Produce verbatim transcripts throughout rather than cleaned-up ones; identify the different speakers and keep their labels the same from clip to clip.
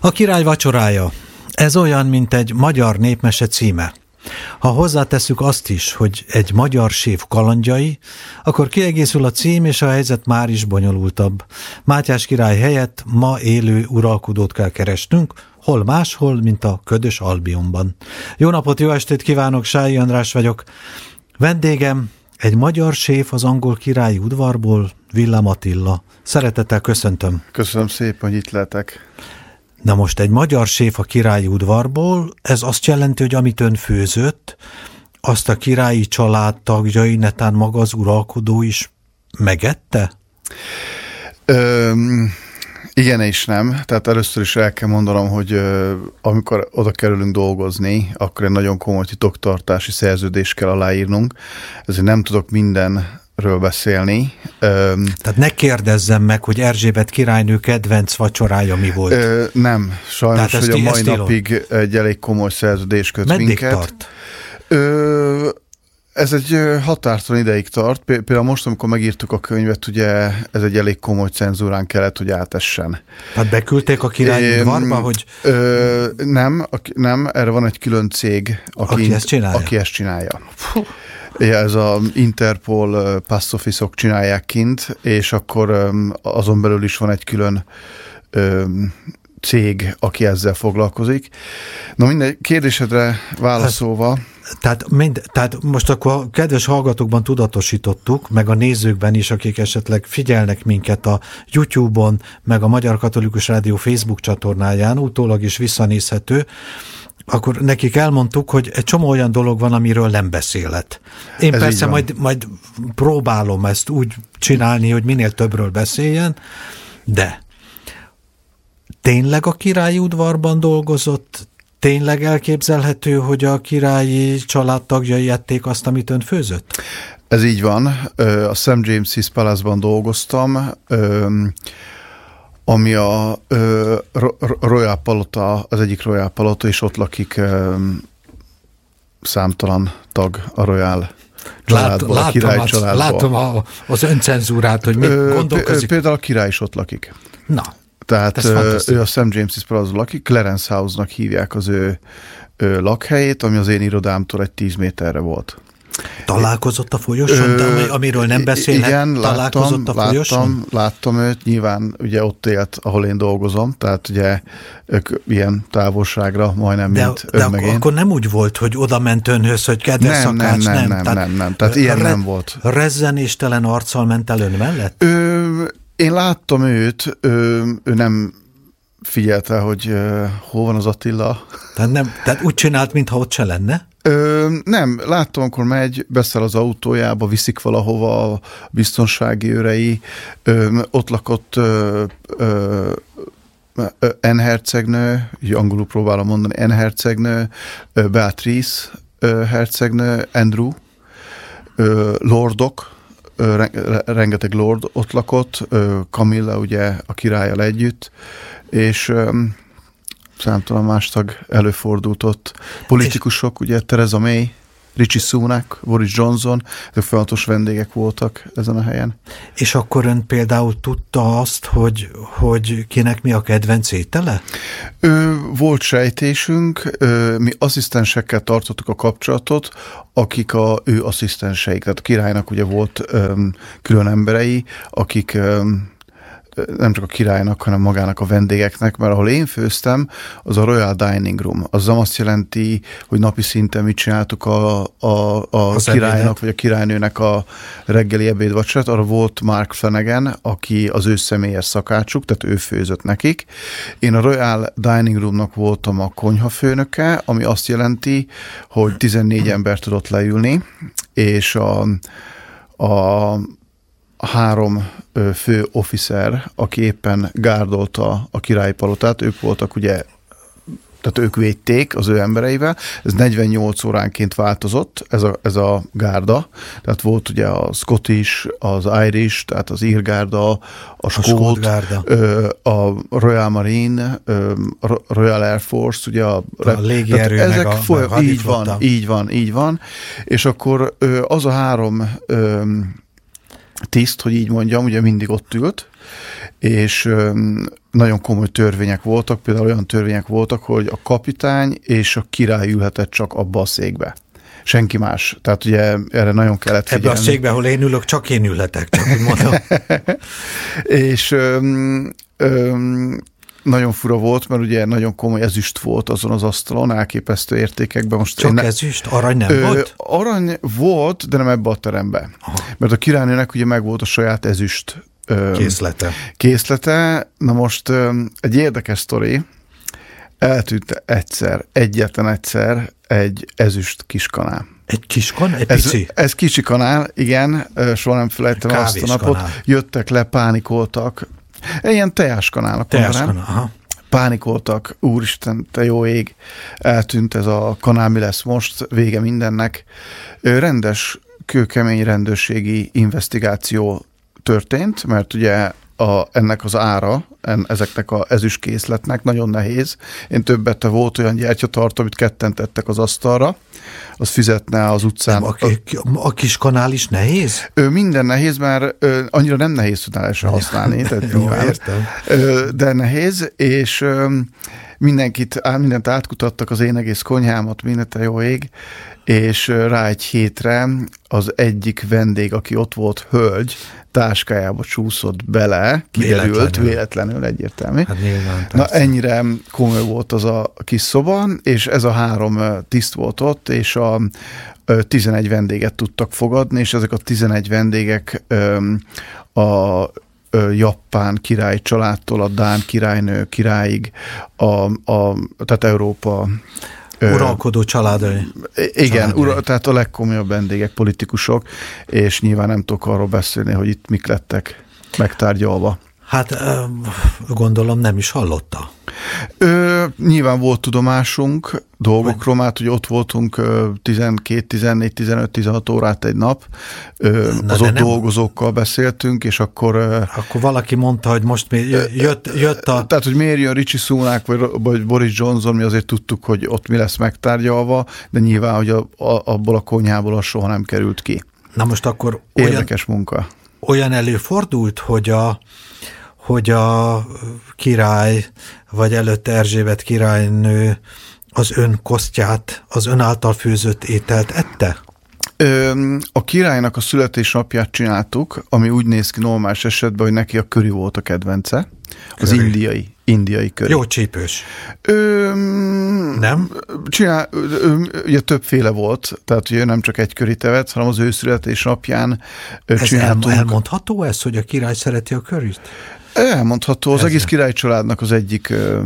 Speaker 1: A király vacsorája. Ez olyan, mint egy magyar népmese címe. Ha hozzátesszük azt is, hogy egy magyar séf kalandjai, akkor kiegészül a cím, és a helyzet már is bonyolultabb. Mátyás király helyett ma élő uralkodót kell keresnünk, hol máshol, mint a ködös Albionban. Jó napot, jó estét kívánok, Sályi András vagyok. Vendégem egy magyar séf az angol királyi udvarból, Villám Attila. Szeretettel köszöntöm.
Speaker 2: Köszönöm szépen, hogy itt lehetek.
Speaker 1: Na most egy magyar séf a királyi udvarból, ez azt jelenti, hogy amit ön főzött, azt a királyi család tagjai, netán maga az uralkodó is megette?
Speaker 2: Ö, igen és nem. Tehát először is el kell mondanom, hogy ö, amikor oda kerülünk dolgozni, akkor egy nagyon komoly titoktartási szerződést kell aláírnunk. Ezért nem tudok minden ről beszélni.
Speaker 1: Tehát ne kérdezzem meg, hogy Erzsébet királynő kedvenc vacsorája mi volt.
Speaker 2: Ö, nem, sajnos, hogy a mai napig egy elég komoly szerződés köt
Speaker 1: Meddig
Speaker 2: minket.
Speaker 1: tart?
Speaker 2: Ö, ez egy határtalan ideig tart. Például most, amikor megírtuk a könyvet, ugye ez egy elég komoly cenzúrán kellett, hogy átessen.
Speaker 1: Tehát beküldték a királyi udvarba, hogy...
Speaker 2: Ö, nem, a, nem, erre van egy külön cég, aki,
Speaker 1: aki ezt csinálja.
Speaker 2: Aki ezt csinálja. Ja, ez a Interpol pass office-ok csinálják kint, és akkor azon belül is van egy külön öm, cég, aki ezzel foglalkozik. Na minden kérdésedre válaszolva...
Speaker 1: Tehát, mind, tehát most akkor a kedves hallgatókban tudatosítottuk, meg a nézőkben is, akik esetleg figyelnek minket a YouTube-on, meg a Magyar Katolikus Rádió Facebook csatornáján, utólag is visszanézhető, akkor nekik elmondtuk, hogy egy csomó olyan dolog van, amiről nem beszélet. Én Ez persze majd, majd próbálom ezt úgy csinálni, hogy minél többről beszéljen, de tényleg a királyi udvarban dolgozott? Tényleg elképzelhető, hogy a királyi családtagjai ették azt, amit ön főzött?
Speaker 2: Ez így van. A Saint James's Palace-ban dolgoztam, ami a ö, Royal Palota, az egyik Royal Palota, és ott lakik ö, számtalan tag a Royal családból,
Speaker 1: Lát,
Speaker 2: a király
Speaker 1: látom,
Speaker 2: családból.
Speaker 1: Látom a, az öncenzúrát, hogy mit ö, gondolkozik.
Speaker 2: Például a király is ott lakik.
Speaker 1: Na,
Speaker 2: Tehát ö, ő a Saint James's Palace lakik, Clarence House-nak hívják az ő, ő lakhelyét, ami az én irodámtól egy tíz méterre volt.
Speaker 1: Találkozott a folyosón, de amiről nem beszélhet,
Speaker 2: igen,
Speaker 1: találkozott
Speaker 2: láttam,
Speaker 1: a folyosón?
Speaker 2: Láttam, láttam őt, nyilván ugye ott élt, ahol én dolgozom, tehát ugye ők ilyen távolságra majdnem,
Speaker 1: de,
Speaker 2: mint
Speaker 1: de
Speaker 2: ön meg
Speaker 1: akkor,
Speaker 2: én.
Speaker 1: akkor nem úgy volt, hogy oda ment önhöz, hogy kedves
Speaker 2: nem,
Speaker 1: szakács,
Speaker 2: nem, nem,
Speaker 1: nem.
Speaker 2: nem, nem, nem, tehát ilyen
Speaker 1: re,
Speaker 2: nem volt.
Speaker 1: Rezzenéstelen arccal ment el ön mellett?
Speaker 2: Ö, én láttam őt, ö, ő nem figyelte, hogy ö, hol van az Attila.
Speaker 1: Tehát, nem, tehát úgy csinált, mintha ott se lenne?
Speaker 2: Ö, nem, láttam, amikor megy, beszáll az autójába, viszik valahova a biztonsági őrei, ö, ott lakott ö, ö, Anne hercegnő, angolul próbálom mondani, Anne hercegnő, ö, Beatrice ö, hercegnő, Andrew, ö, lordok, ö, rengeteg lord ott lakott, ö, Camilla ugye a királlyal együtt, és ö, számtalan más tag előfordult ott. Politikusok, és ugye Theresa May, Rishi Sunak, Boris Johnson, ők folyamatos vendégek voltak ezen a helyen.
Speaker 1: És akkor ön például tudta azt, hogy, hogy kinek mi a kedvenc étele?
Speaker 2: Ö, volt sejtésünk, ö, mi asszisztensekkel tartottuk a kapcsolatot, akik a ő asszisztenseik. Tehát a királynak ugye volt ö, külön emberei, akik ö, nem csak a királynak, hanem magának a vendégeknek, mert ahol én főztem, az a Royal Dining Room. Az nem azt jelenti, hogy napi szinten mit csináltuk a, a, a királynak, ebédet, vagy a királynőnek a reggeli ebédvacsorát. Arra volt Mark Flanagan, aki az ő személyes szakácsuk, tehát ő főzött nekik. Én a Royal Dining Roomnak voltam a konyhafőnöke, ami azt jelenti, hogy tizennégy ember tudott leülni, és a, a a három fő officer, aki éppen gárdolta a királyi palotát, ők voltak ugye, tehát ők védték az ő embereivel, ez negyvennyolc óránként változott, ez a, ez a gárda, tehát volt ugye a Scottish, az Irish, tehát az írgárda, a skót, a Royal Marine, a Royal Air Force, ugye a,
Speaker 1: a légierő, ezek meg a,
Speaker 2: foly- meg így van, így van, így van, és akkor az a három tiszt, hogy így mondjam, ugye mindig ott ült, és nagyon komoly törvények voltak, például olyan törvények voltak, hogy a kapitány és a király ülhetett csak abba a székbe. Senki más. Tehát ugye erre nagyon kellett figyelni.
Speaker 1: Ebbe a székbe, ahol én ülök, csak én ülhetek, csak úgy mondom.
Speaker 2: és öm, öm, nagyon fura volt, mert ugye nagyon komoly ezüst volt azon az asztalon, elképesztő értékekben. Most
Speaker 1: csak
Speaker 2: ne...
Speaker 1: ezüst? Arany nem
Speaker 2: Ö,
Speaker 1: volt?
Speaker 2: Arany volt, de nem ebbe a terembe. Aha. Mert a királynőnek ugye meg volt a saját ezüst öm,
Speaker 1: készlete.
Speaker 2: készlete. Na most öm, egy érdekes sztori, eltűnt egyszer, egyetlen egyszer egy ezüst kiskanál.
Speaker 1: Egy kiskanál? Egy
Speaker 2: ez,
Speaker 1: pici?
Speaker 2: Ez kicsi kanál, igen, soha nem felejtem azt a napot.
Speaker 1: Kanál.
Speaker 2: Jöttek le, pánikoltak. Ilyen teáskanálnak.
Speaker 1: Teáskanál, aha.
Speaker 2: Pánikoltak, úristen, te jó ég, eltűnt ez a kanál, mi lesz most, vége mindennek. Rendes, kőkemény rendőrségi investigáció történt, mert ugye a, ennek az ára, en, ezeknek az ezüstkészletnek nagyon nehéz. Én többet volt olyan gyertyatartó, amit ketten tettek az asztalra, az fizetne az utcán.
Speaker 1: Nem, a, a kis kanál is nehéz?
Speaker 2: Ő minden nehéz, mert ő, annyira nem nehéz tudnál se használni. Tehát
Speaker 1: Jó, értem.
Speaker 2: De nehéz, és mindenkit, mindent átkutattak, az én egész konyhámat, mindent a jó ég, és rá egy hétre az egyik vendég, aki ott volt, hölgy, táskájába csúszott bele, kiderült, véletlenül, véletlenül egyértelmű. Hát nyilván, Na ennyire komoly volt az a kis szoba, és ez a három tiszt volt ott, és a tizenegy vendéget tudtak fogadni, és ezek a tizenegy vendégek a japán király családtól a dán királynő királyig, a, a, tehát Európa
Speaker 1: uralkodó családai.
Speaker 2: Igen, ura, tehát a legkomolyabb vendégek, politikusok, és nyilván nem tudok arról beszélni, hogy itt mik lettek megtárgyalva.
Speaker 1: Hát gondolom nem is hallotta.
Speaker 2: Ö, nyilván volt tudomásunk dolgokról, mert hogy ott voltunk tizenkét, tizennégy, tizenöt, tizenhat órát egy nap, ö, az ott nem... dolgozókkal beszéltünk, és akkor...
Speaker 1: Akkor valaki mondta, hogy most mi jött, jött a...
Speaker 2: Tehát, hogy miért jön Richie Sunak, vagy, vagy Boris Johnson, mi azért tudtuk, hogy ott mi lesz megtárgyalva, de nyilván, hogy a, a, abból a konyhából az soha nem került ki.
Speaker 1: Na most akkor...
Speaker 2: Érdekes
Speaker 1: olyan,
Speaker 2: munka.
Speaker 1: Olyan előfordult, hogy a hogy a király, vagy előtte Erzsébet királynő az ön kosztját, az ön által főzött ételt ette?
Speaker 2: Ö, a királynak a születésnapját csináltuk, ami úgy néz ki normális esetben, hogy neki a köri volt a kedvence. Az köri. indiai, indiai köri.
Speaker 1: Jó csípős.
Speaker 2: Ö,
Speaker 1: nem?
Speaker 2: Csinál, ö, ugye többféle volt, tehát ugye nem csak egy körit evett, hanem az ő születésnapján
Speaker 1: ez
Speaker 2: csináltunk.
Speaker 1: El, elmondható ez, hogy a király szereti a körit?
Speaker 2: Elmondható, az ez egész király családnak az egyik ö,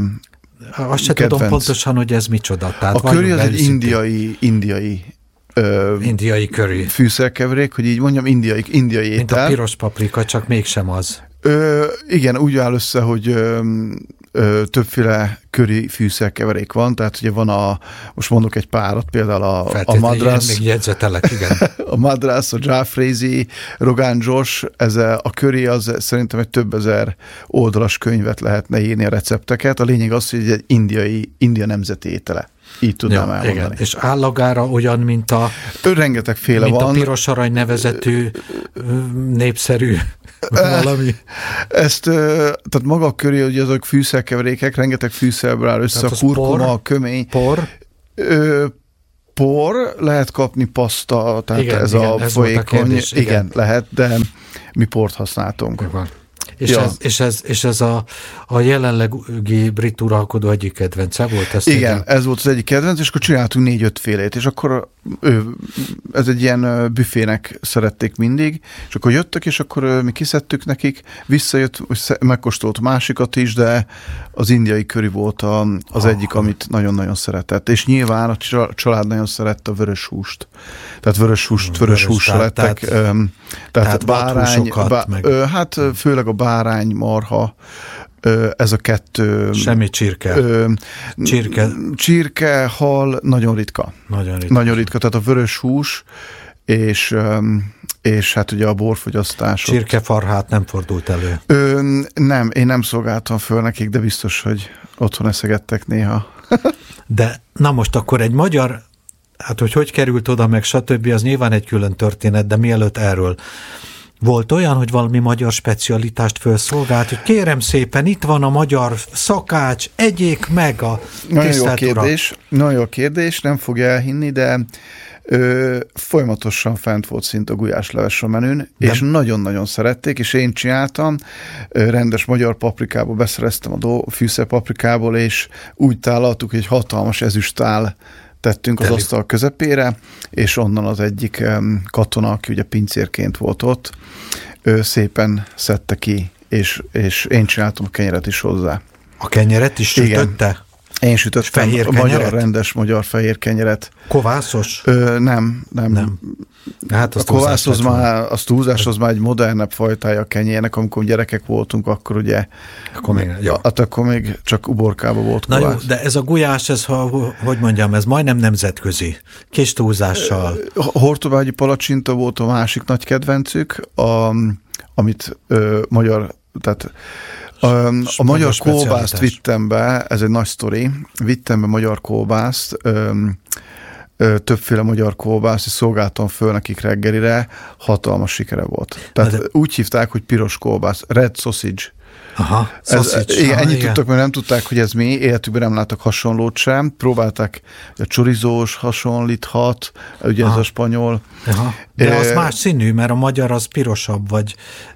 Speaker 1: azt se tudom pontosan, hogy ez micsoda. Tehát
Speaker 2: a köri az egy indiai, indiai Ö,
Speaker 1: indiai curry.
Speaker 2: Fűszerkeverék, hogy így mondjam, indiai, indiai étel.
Speaker 1: Mint a piros paprika, csak mégsem az.
Speaker 2: Ö, igen, úgy áll össze, hogy ö, ö, többféle curry fűszerkeverék van, tehát ugye van a, most mondok egy párat, például a, a madras,
Speaker 1: még jegyzetelek, igen.
Speaker 2: a madras, a jalfrezi, Rogan Josh, ez a, a curry az szerintem egy több ezer oldalas könyvet lehetne írni a recepteket. A lényeg az, hogy egy indiai, India nemzeti étele. Így tudnám ja, elmondani. Igen.
Speaker 1: És állagára olyan, mint a
Speaker 2: ő rengeteg féle
Speaker 1: mint
Speaker 2: van.
Speaker 1: a piros arany nevezetű népszerű valami.
Speaker 2: Ezt, tehát maga köré, hogy azok fűszerkeverékek, rengeteg fűszerből áll össze, a kurkuma, a kömény.
Speaker 1: Por?
Speaker 2: Ö, por, lehet kapni paszta, tehát
Speaker 1: igen,
Speaker 2: ez
Speaker 1: igen,
Speaker 2: a
Speaker 1: ez
Speaker 2: folyékony.
Speaker 1: A kérdés,
Speaker 2: igen,
Speaker 1: igen,
Speaker 2: lehet, de mi port használtunk.
Speaker 1: Igen. És,
Speaker 2: ja.
Speaker 1: ez, és, ez, és ez a, a jelenlegi brit uralkodó egyik kedvence volt? Ezt
Speaker 2: igen,
Speaker 1: igen,
Speaker 2: ez volt az egyik kedvenc, és akkor csináltunk négy-öt félét, és akkor ő, ez egy ilyen büfének szerették mindig, és akkor jöttek, és akkor mi kiszedtük nekik, visszajött, megkóstolt másikat is, de az indiai curry volt a, az ah. egyik, amit nagyon-nagyon szeretett. És nyilván a család nagyon szerette a vörös húst. Tehát vörös húst, vörös hússal lettek. Tehát, um, tehát, tehát bárány, bá, meg... ö, hát főleg a bárány, marha, ö, ez a kettő.
Speaker 1: Semmi csirke. Ö, csirke.
Speaker 2: Csirke, hal, nagyon ritka.
Speaker 1: Nagyon ritka.
Speaker 2: Nagyon ritka, tehát a vörös hús, és, és hát ugye a borfogyasztások.
Speaker 1: Csirkefarhát nem fordult elő?
Speaker 2: Ö, nem, én nem szolgáltam föl nekik, de biztos, hogy otthon eszegettek néha.
Speaker 1: De na most akkor egy magyar, hát hogy hogy került oda, meg stb., az nyilván egy külön történet, de mielőtt erről. Volt olyan, hogy valami magyar specialitást felszolgált, hogy kérem szépen, itt van a magyar szakács, egyék meg a
Speaker 2: Nagyon jó kérdés, nagyon jó kérdés, nem fogja elhinni, de ö, folyamatosan fent volt szint a gulyásleves a menün, de... és nagyon-nagyon szerették, és én csináltam, ö, rendes magyar paprikából beszereztem a do, fűszerpaprikából, és úgy tálaltuk, hogy egy hatalmas ezüstál tettünk az Teli. asztal közepére, és onnan az egyik um, katona, aki ugye pincérként volt ott, ő szépen szedte ki, és, és én csináltam a kenyeret is hozzá.
Speaker 1: A kenyeret is sütötte?
Speaker 2: Én sütöttem
Speaker 1: fehér
Speaker 2: a
Speaker 1: kenyeret?
Speaker 2: magyar, rendes magyar fehér kenyeret.
Speaker 1: Kovászos?
Speaker 2: Ö, nem, nem. nem.
Speaker 1: Hát
Speaker 2: a kovász az már, az túlzás, az már egy modernebb fajtája a kenyérnek, amikor gyerekek voltunk, akkor ugye,
Speaker 1: akkor még, jó.
Speaker 2: Hát akkor még csak uborkában volt
Speaker 1: Na
Speaker 2: kovász.
Speaker 1: jó, de ez a gulyás, ez, ha, hogy mondjam, ez majdnem nemzetközi, kis túlzással.
Speaker 2: Hortobágyi palacsinta volt a másik nagy kedvencük, a, amit ö, magyar, tehát A, a magyar kolbászt vittem be, ez egy nagy sztori, vittem be magyar kolbászt, ö, ö, többféle magyar kolbászt, és szolgáltam föl nekik reggelire, hatalmas sikere volt. Tehát de... úgy hívták, hogy piros kolbász, red sausage.
Speaker 1: Aha,
Speaker 2: ez, igen, ennyit igen. tudtak, mert nem tudták, hogy ez mi, életükben nem láttak hasonlót sem, próbálták, a chorizós hasonlíthat, ugye Aha. ez a spanyol.
Speaker 1: Aha. De az e... más színű, mert a magyar az pirosabb, vagy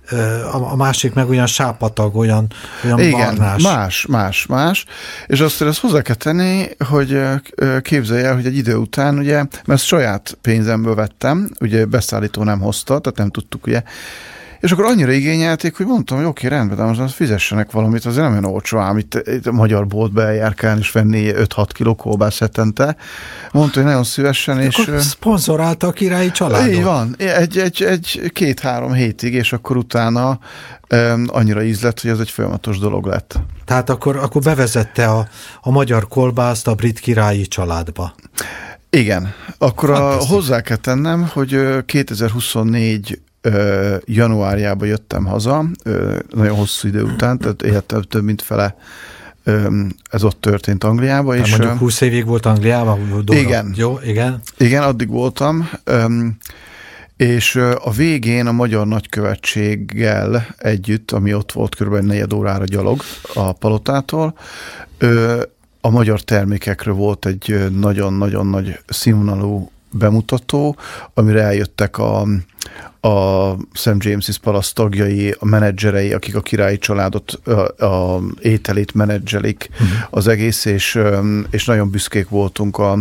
Speaker 1: a másik meg olyan sápatag, olyan, olyan
Speaker 2: igen,
Speaker 1: barnás.
Speaker 2: más, más, más, és azt ezt hozzá kell tenni, hogy képzelj el, hogy egy idő után, ugye, mert ezt saját pénzemből vettem, ugye beszállító nem hozta, tehát nem tudtuk, ugye, és akkor annyira igényelték, hogy mondtam, hogy oké, rendben, de most fizessenek valamit, azért nem olyan olcsó ám itt, itt a magyar boltba eljárkálni és venni öt-hat kiló kolbász hetente. Mondta, hogy nagyon szívesen, és...
Speaker 1: Akkor szponzorálta a királyi családot.
Speaker 2: Így van, egy, egy, egy két-három hétig, és akkor utána um, annyira ízlett, hogy ez egy folyamatos dolog lett.
Speaker 1: Tehát akkor, akkor bevezette a, a magyar kolbászt a brit királyi családba.
Speaker 2: Igen. Akkor a, hozzá kell tennem, hogy kétezer-huszonnégy januárjában jöttem haza, nagyon hosszú idő után, tehát életem több mint fele ez ott történt Angliában.
Speaker 1: És mondjuk húsz évig volt Angliában? Dóra. Igen. Jó, igen.
Speaker 2: Igen, addig voltam, és a végén a magyar nagykövetséggel együtt, ami ott volt körülbelül negyed órára gyalog a palotától, a magyar termékekről volt egy nagyon-nagyon nagy színvonalú bemutató, amire eljöttek a, a Saint James's Palace tagjai, a menedzserei, akik a királyi családot, a, a ételét menedzselik uh-huh. az egész, és, és nagyon büszkék voltunk a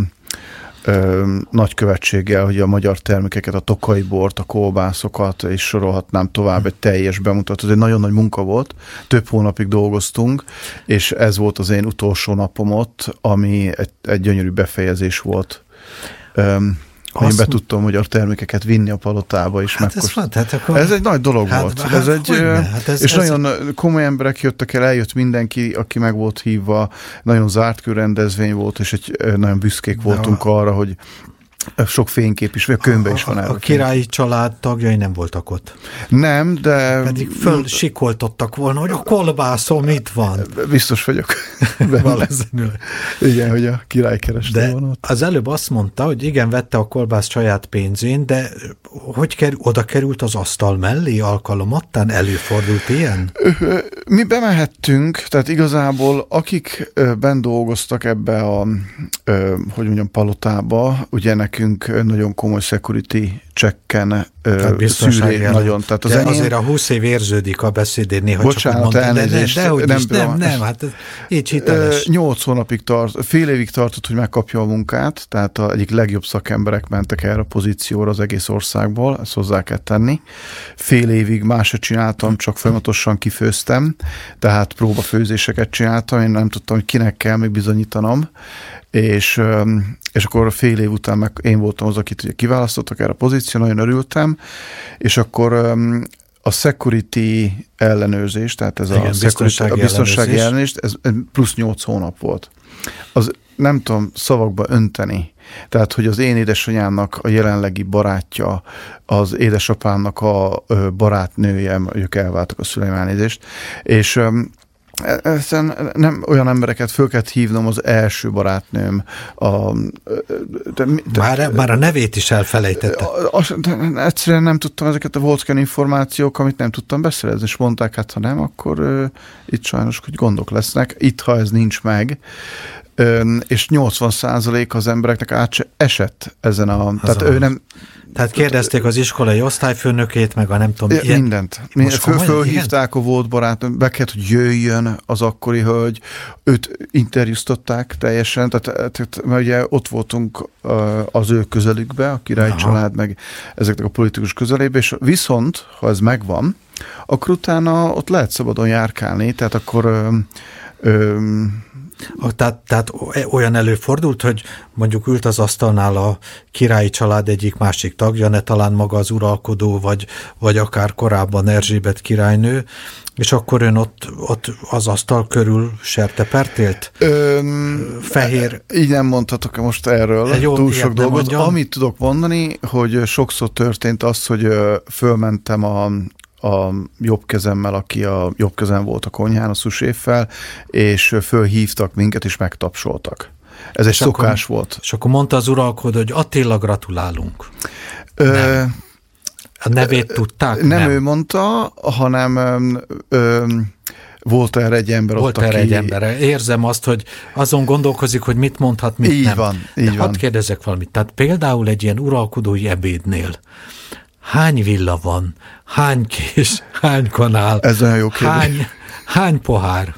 Speaker 2: Ö, nagykövetséggel, hogy a magyar termékeket, a tokai bort, a kolbászokat, és sorolhatnám tovább, egy teljes bemutató. Ez egy nagyon nagy munka volt, több hónapig dolgoztunk, és ez volt az én utolsó napom ott, ami egy, egy gyönyörű befejezés volt. Öm, Én be tudtam magyar termékeket vinni a palotába is.
Speaker 1: Hát ez, van, hát akkor...
Speaker 2: ez egy nagy dolog hát, volt.
Speaker 1: Hát,
Speaker 2: ez egy,
Speaker 1: hát ez,
Speaker 2: és
Speaker 1: ez...
Speaker 2: nagyon komoly emberek jöttek el, eljött mindenki, aki meg volt hívva, nagyon zárt körrendezvény volt, és egy, nagyon büszkék voltunk a... arra, hogy sok fénykép is, vagy a könyvben is van.
Speaker 1: A, a királyi család tagjai nem voltak ott.
Speaker 2: Nem, de...
Speaker 1: Pedig föl sikoltottak volna, hogy a kolbászom itt van.
Speaker 2: Biztos vagyok.
Speaker 1: Valószínűleg.
Speaker 2: Igen, hogy a király kereste volna ott.
Speaker 1: Az előbb azt mondta, hogy igen, vette a kolbász saját pénzén, de hogy kerül, oda került az asztal mellé alkalomattán? Előfordult ilyen?
Speaker 2: Mi bemehettünk, tehát igazából akik benn dolgoztak ebbe a, hogy mondjam, palotába, ugye nekünk nagyon komoly security checken szűré, nagyon. Tehát az
Speaker 1: de
Speaker 2: enyém...
Speaker 1: azért a húsz év érződik a beszédén néha.
Speaker 2: Bocsánat,
Speaker 1: csak
Speaker 2: elnézést.
Speaker 1: De, de, de,
Speaker 2: nem,
Speaker 1: is, nem, nem, hát ez így hiteles.
Speaker 2: Nyolc hónapig tart, fél évig tartott, hogy megkapja a munkát, tehát az egyik legjobb szakemberek mentek erre a pozícióra az egész országból, ezt hozzá kell tenni. Fél évig másra csináltam, csak folyamatosan kifőztem, tehát próbafőzéseket csináltam, én nem tudtam, hogy kinek kell még bizonyítanom, és, és akkor fél év után meg én voltam az, akit ugye kiválasztottak erre a pozíció, nagyon örültem, és akkor a security ellenőrzés, tehát ez igen, a,
Speaker 1: biztonsági
Speaker 2: a biztonsági ellenőrzés, ez plusz nyolc hónap volt. Az nem tudom szavakba önteni. Tehát, hogy az én édesanyámnak a jelenlegi barátja, az édesapámnak a barátnője, ők elváltak a szüleim elnézést, és Ezen nem olyan embereket föl kellett hívnom, az első barátnőm. A,
Speaker 1: de, de, már, már a nevét is elfelejtette.
Speaker 2: Az, egyszerűen nem tudtam ezeket a voltken információk, amit nem tudtam beszerezni, és mondták, hát ha nem, akkor uh, itt sajnos hogy gondok lesznek. Itt, ha ez nincs meg, um, és nyolcvan százalék az embereknek át se esett ezen a... Az tehát az. Ő nem...
Speaker 1: Tehát kérdezték az iskolai osztályfőnökét, meg a nem tudom...
Speaker 2: Ilyen, mindent. Föl, fölhívták a volt barátom, be kellett, hogy jöjjön az akkori hölgy, őt interjúztatták teljesen, tehát, tehát mert ugye ott voltunk az ő közelükbe, a királyi Aha. család, meg ezeknek a politikus közelébe, és viszont, ha ez megvan, akkor utána ott lehet szabadon járkálni, tehát akkor... Ö, ö,
Speaker 1: Tehát, tehát olyan előfordult, hogy mondjuk ült az asztalnál a királyi család egyik másik tagja, ne talán maga az uralkodó, vagy, vagy akár korábban Erzsébet királynő, és akkor ön ott, ott az asztal körül sertepertélt? Öm, Fehér...
Speaker 2: Így nem mondhatok most erről jó, túl sok dolgot. Mondjam. Amit tudok mondani, hogy sokszor történt az, hogy fölmentem a a jobb kezemmel, aki a jobb kezem volt a konyhán, a suséffel, és fölhívtak minket, és megtapsoltak. Ez és egy akkor, szokás volt.
Speaker 1: És akkor mondta az uralkodó, hogy Attila, gratulálunk. Ö, nem. A nevét tudták?
Speaker 2: Nem, nem ő mondta, hanem ö, volt erre egy ember
Speaker 1: volt
Speaker 2: ott,
Speaker 1: erre
Speaker 2: aki...
Speaker 1: egy ember. Érzem azt, hogy azon gondolkozik, hogy mit mondhat, mit
Speaker 2: így
Speaker 1: nem.
Speaker 2: Van, így
Speaker 1: De
Speaker 2: van.
Speaker 1: hadd kérdezek valamit. Tehát például egy ilyen uralkodói ebédnél hány villa van? Hány kés? Hány kanál?
Speaker 2: Ez olyan jó kérdés.
Speaker 1: Hány, hány pohár?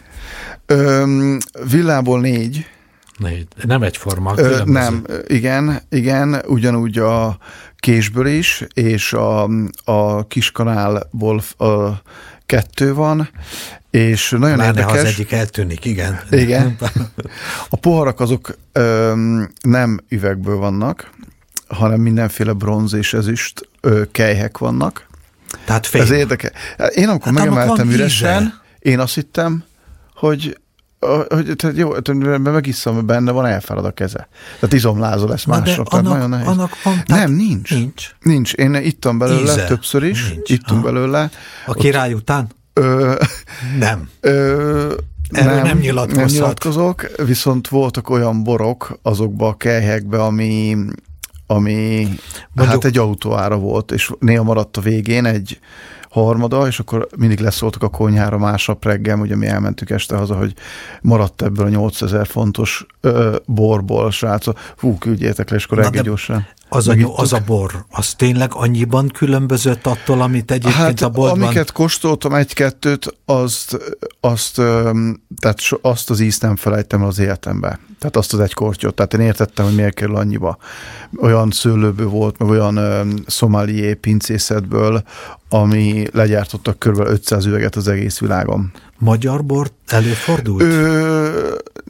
Speaker 2: Öm, villából négy.
Speaker 1: Négy. Nem egyforma.
Speaker 2: Ö, nem, igen, igen, ugyanúgy a késből is, és a, a kiskanálból a kettő van, és nagyon
Speaker 1: Láne,
Speaker 2: érdekes.
Speaker 1: Ha az egyik eltűnik, igen.
Speaker 2: Igen. A poharak azok öm, nem üvegből vannak, hanem mindenféle bronz és ezüst ö, kelyhek vannak.
Speaker 1: Tehát fém.
Speaker 2: Ez érdekes. Én amikor hát, megemeltem üresen, íze. Én azt hittem, hogy, hogy tehát jó, megisszam, benne van, elfárad a keze. Tehát izomlázó lesz másnap.
Speaker 1: Annak,
Speaker 2: nagyon nehéz.
Speaker 1: Annak van,
Speaker 2: nem, nincs.
Speaker 1: Nincs.
Speaker 2: Nincs. Én ittam belőle íze. Többször is.
Speaker 1: Nincs.
Speaker 2: Ittunk ha. belőle.
Speaker 1: A király Ott, után?
Speaker 2: Ö,
Speaker 1: nem.
Speaker 2: Ö,
Speaker 1: Erről nem, nem
Speaker 2: nyilatkozhat. Nem nyilatkozok, viszont voltak olyan borok azokba a kelyhekbe, ami... ami Mondjuk, hát egy autóára volt, és néha maradt a végén egy harmada, és akkor mindig leszóltak a konyhára másnap reggel, ugye mi elmentük este haza, hogy maradt ebből a nyolcezer fontos ö, borból, srácok, hú, küldjétek le, és akkor reggel gyorsan.
Speaker 1: Az a, az a bor, az tényleg annyiban különbözött attól, amit egyébként
Speaker 2: hát,
Speaker 1: a borban...
Speaker 2: amiket kóstoltam egy-kettőt, azt, azt, tehát azt az ízt nem felejtem az életembe. Tehát azt az egy kortyot. Tehát én értettem, hogy miért kerül annyiba. Olyan szőlőből volt, meg olyan szomalié pincészetből, ami legyártottak kb. ötszáz üveget az egész világon.
Speaker 1: Magyar bor előfordult? Ö,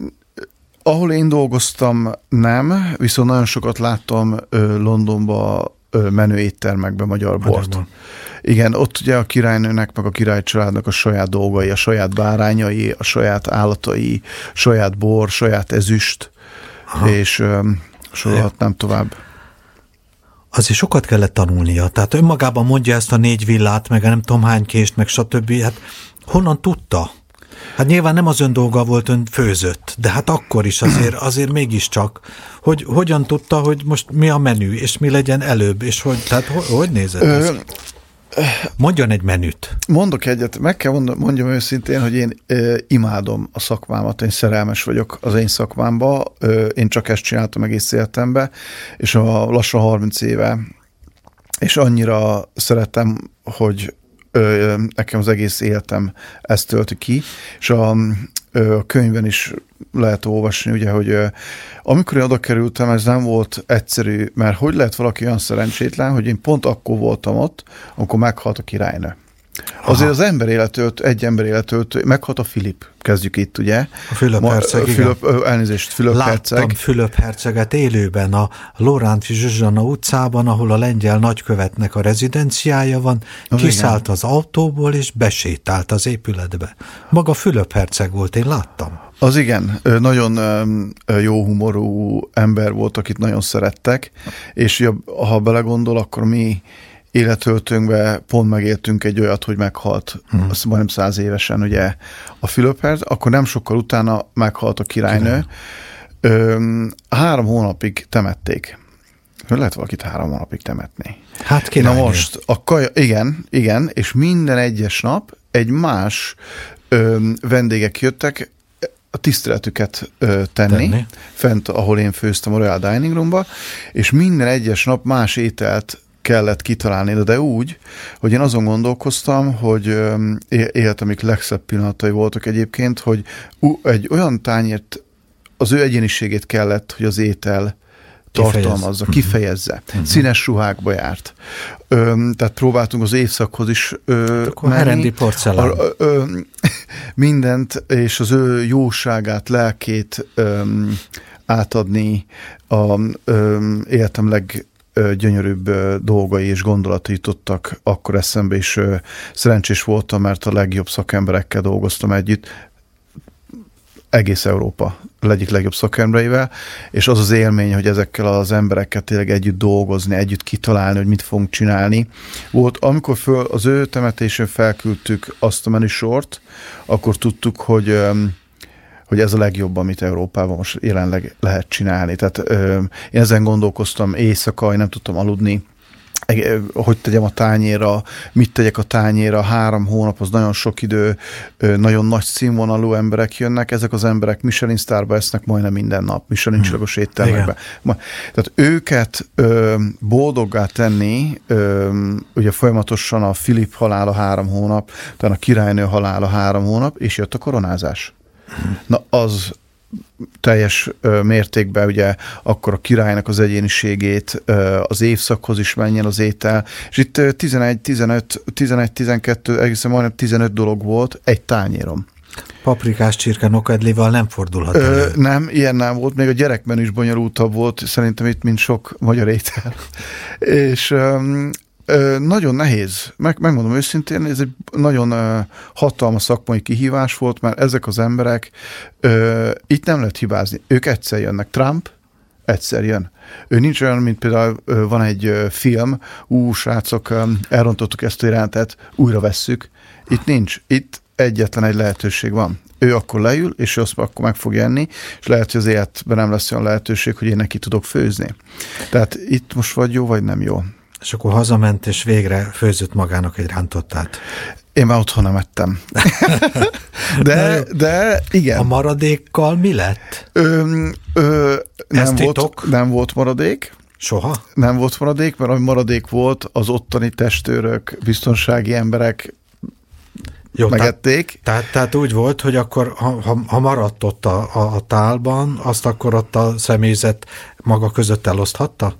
Speaker 2: ahol én dolgoztam, nem, viszont nagyon sokat láttam ö, Londonba ö, menő éttermekben magyar bort. Magyarban. Igen, ott ugye a királynőnek, meg a királycsaládnak a saját dolgai, a saját bárányai, a saját állatai, saját bor, saját ezüst, Aha. és ö, sorolhatnám tovább.
Speaker 1: Azért sokat kellett tanulnia. Tehát önmagában mondja ezt a négy villát, meg nem tudom hány kést, meg stb. Hát honnan tudta? Hát nyilván nem az ön dolga volt, ön főzött, de hát akkor is azért, azért mégiscsak, hogy hogyan tudta, hogy most mi a menü, és mi legyen előbb, és hogy, tehát hogy, hogy nézett ez? Mondjon egy menüt.
Speaker 2: Mondok egyet, meg kell mondom, mondjam őszintén, hogy én ö, imádom a szakmámat, én szerelmes vagyok az én szakmámba, ö, én csak ezt csináltam egész életemben, és a lassan harminc éve, és annyira szeretem, hogy ö, nekem az egész életem ezt tölti ki, és a, ö, a könyvben is lehet olvasni, ugye, hogy ö, amikor én oda kerültem, ez nem volt egyszerű, mert hogy lehet valaki olyan szerencsétlen, hogy én pont akkor voltam ott, amikor meghalt a királynő. Azért az ember életölt, egy ember életölt, meghalt a Filip, kezdjük itt, ugye?
Speaker 1: A Fülöp herceg,
Speaker 2: Fülöp, igen. Elnézést, Fülöp
Speaker 1: Láttam
Speaker 2: herceg.
Speaker 1: Láttam Fülöp herceget élőben a Lóránci Zsuzsanna utcában, ahol a lengyel nagykövetnek a rezidenciája van, az kiszállt igen. az autóból, és besétált az épületbe. Maga Fülöp herceg volt, én láttam.
Speaker 2: Az igen, nagyon jó humorú ember volt, akit nagyon szerettek, és ha belegondol, akkor mi életöltőnkben pont megéltünk egy olyat, hogy meghalt, hmm. azt majdnem száz évesen ugye a Fülöp-herceg, akkor nem sokkal utána meghalt a királynő. Ö, három hónapig temették. Lehet valakit három hónapig temetni.
Speaker 1: Hát királynő.
Speaker 2: Na most, a kaja, igen, igen, és minden egyes nap egy más ö, vendégek jöttek a tiszteletüket ö, tenni, tenni, fent, ahol én főztem a Royal Dining Roomba, és minden egyes nap más ételt kellett kitalálni, de úgy, hogy én azon gondolkoztam, hogy életemik legszebb pillanatai voltak egyébként, hogy egy olyan tányért, az ő egyéniségét kellett, hogy az étel tartalmazza, kifejezze. Uh-huh. Színes ruhákba járt. Ö, tehát próbáltunk az évszakhoz is ö, menni.
Speaker 1: Herendi porcelán. A, ö,
Speaker 2: mindent, és az ő jóságát, lelkét ö, átadni a ö, életem leg gyönyörűbb dolgai és gondolatai jutottak akkor eszembe, és szerencsés voltam, mert a legjobb szakemberekkel dolgoztam együtt, egész Európa egyik legjobb szakembereivel, és az az élmény, hogy ezekkel az emberekkel tényleg együtt dolgozni, együtt kitalálni, hogy mit fogunk csinálni. Volt, amikor föl, az ő temetésén felküldtük azt a menüsort, akkor tudtuk, hogy hogy ez a legjobb, amit Európában most jelenleg lehet csinálni. Tehát ö, én ezen gondolkoztam éjszaka, én nem tudtam aludni, hogy tegyem a tányérra, mit tegyek a tányérra, három hónap, az nagyon sok idő, ö, nagyon nagy színvonalú emberek jönnek, ezek az emberek Michelin sztárba esznek majdnem minden nap, Michelin csillagos éttermekbe. Tehát őket ö, boldoggá tenni, ö, ugye folyamatosan a Filip halála három hónap, utána a királynő halála három hónap, és jött a koronázás. Na, az teljes ö, mértékben ugye akkor a királynak az egyéniségét ö, az évszakhoz is menjen az étel, és itt tizenegy, tizenöt, tizenegy, tizenkettő, egészen majdnem tizenöt dolog volt egy tányérom.
Speaker 1: Paprikás csirke nokedlival nem fordulhat
Speaker 2: Ö,
Speaker 1: elő.
Speaker 2: Nem, ilyen nem volt, még a gyerekben is bonyolultabb volt, szerintem itt, mint sok magyar étel. És ö, Ö, nagyon nehéz, Meg, megmondom őszintén, ez egy nagyon ö, hatalmas szakmai kihívás volt, mert ezek az emberek, ö, itt nem lehet hibázni, ők egyszer jönnek. Trump egyszer jön. Ő nincs olyan, mint például ö, van egy ö, film, ú, srácok, ö, elrontottuk ezt a jelentet, újra vesszük. Itt nincs, itt egyetlen egy lehetőség van. Ő akkor leül, és ő azt akkor meg fog enni, és lehet, hogy az életben nem lesz olyan lehetőség, hogy én neki tudok főzni. Tehát itt most vagy jó, vagy nem jó.
Speaker 1: És akkor hazament, és végre főzött magának egy rántottát.
Speaker 2: Én már otthon nem ettem. de, de igen.
Speaker 1: A maradékkal mi lett?
Speaker 2: Ö, ö, nem, volt, nem volt maradék.
Speaker 1: Soha?
Speaker 2: Nem volt maradék, mert ami maradék volt, az ottani testőrök, biztonsági emberek Jó, megették.
Speaker 1: Tehát, tehát úgy volt, hogy akkor, ha, ha, ha maradt ott a, a, a tálban, azt akkor ott a személyzet maga között eloszthatta?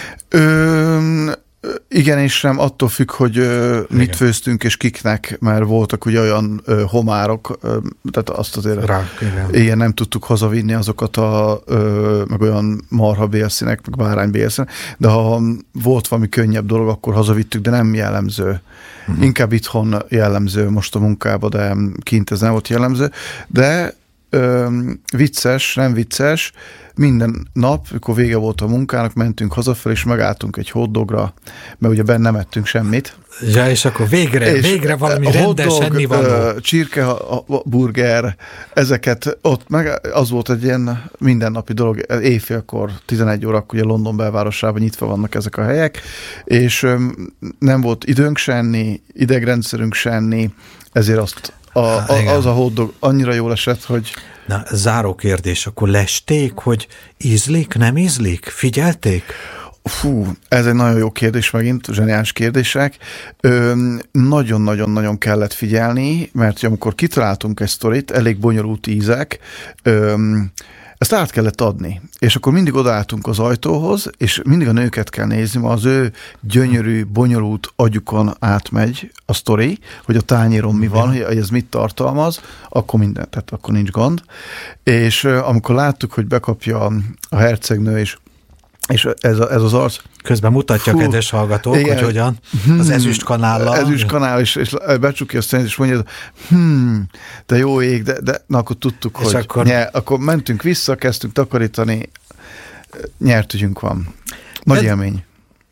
Speaker 2: Ö, igen és nem, attól függ, hogy ö, mit főztünk és kiknek, mert voltak ugye olyan ö, homárok, ö, tehát azt azért
Speaker 1: Rá, igen.
Speaker 2: ilyen nem tudtuk hazavinni azokat a, ö, meg olyan marha bélszínek, meg bárány bélszínek, de ha volt valami könnyebb dolog, akkor hazavittük, de nem jellemző. Uh-huh. Inkább itthon jellemző most a munkába, de kint ez nem volt jellemző, de ö, vicces, nem vicces, minden nap, amikor vége volt a munkának, mentünk hazafelé, és megálltunk egy hotdogra, mert ugye benne nem ettünk semmit.
Speaker 1: Ja, és akkor végre, és végre valami rendes ennivaló.
Speaker 2: Csirke, burger, ezeket ott meg, az volt egy ilyen mindennapi dolog, éjfélkor, tizenegy órakor, ugye London belvárosában nyitva vannak ezek a helyek, és nem volt időnk se enni, idegrendszerünk se enni, ezért azt a, a, az a hotdog annyira jól esett, hogy...
Speaker 1: Na, záró kérdés, akkor lesték, hogy ízlik, nem ízlik? Figyelték?
Speaker 2: Fú, ez egy nagyon jó kérdés megint, zseniális kérdések. Nagyon-nagyon-nagyon kellett figyelni, mert amikor kitaláltunk egy sztorit, elég bonyolult ízek, öm, ezt át kellett adni. És akkor mindig odaálltunk az ajtóhoz, és mindig a nőket kell nézni, mert az ő gyönyörű, bonyolult agyukon átmegy a sztori, hogy a tányéron mi van, hogy ez mit tartalmaz, akkor minden, tehát akkor nincs gond. És amikor láttuk, hogy bekapja a hercegnő, és És ez, a, ez az arc...
Speaker 1: Közben mutatja Fú, a kedves hallgatók, igen, hogy hogyan az ezüst kanállal.
Speaker 2: Ezüst kanál, és, és becsukja a szemét, és mondja, hmm, de jó ég, de, de na, akkor tudtuk, és hogy akkor... Nye, akkor mentünk vissza, kezdtünk takarítani, nyert ügyünk van. Nagy
Speaker 1: Ed...
Speaker 2: élmény.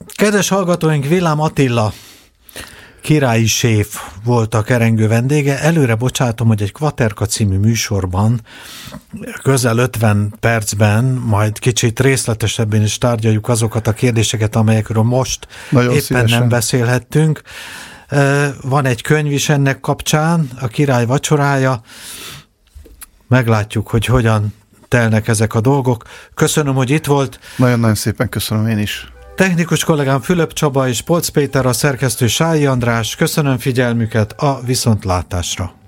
Speaker 1: Kedves hallgatóink, Villám Attila királyi séf volt a kerengő vendége. Előre bocsátom, hogy egy Kvaterka című műsorban közel ötven percben majd kicsit részletesebben is tárgyaljuk azokat a kérdéseket, amelyekről most Nagyon éppen szívesen. nem beszélhettünk. Van egy könyv is ennek kapcsán, a Király vacsorája. Meglátjuk, hogy hogyan telnek ezek a dolgok. Köszönöm, hogy itt volt.
Speaker 2: Nagyon-nagyon szépen köszönöm én is.
Speaker 1: Technikus kollégám Fülöp Csaba és Polc Péter, a szerkesztő Sályi András. Köszönöm figyelmüket, a viszontlátásra.